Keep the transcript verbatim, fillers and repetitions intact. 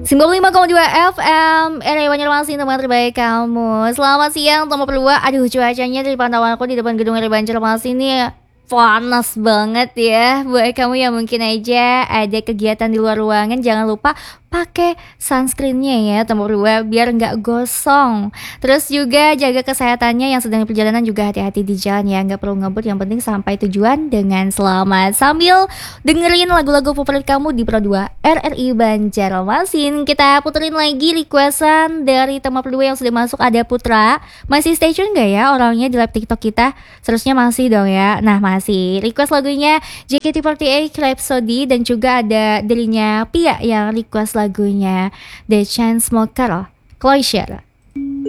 sembilan puluh lima koma dua F M R A Banjarmasin, teman terbaik kamu. Selamat siang teman berdua. Aduh, cuacanya dari pantauan aku di depan gedung R A Banjarmasin ini panas banget ya. Buat kamu yang mungkin aja ada kegiatan di luar ruangan, jangan lupa pakai sunscreennya ya teman berdua, biar nggak gosong. Terus juga jaga kesehatannya, yang sedang di perjalanan juga hati-hati di jalan ya, nggak perlu ngebut, yang penting sampai tujuan dengan selamat. Sambil dengerin lagu-lagu favorit kamu di Pro dua R R I Banjarmasin. Kita puterin lagi requestan dari teman berdua yang sudah masuk. Ada Putra, masih stay tune nggak ya orangnya di live TikTok kita? Seharusnya masih dong ya. Nah masih request lagunya J K T empat delapan Rhapsody, dan juga ada dirinya Pia yang request lagunya The Chainsmokers Closure.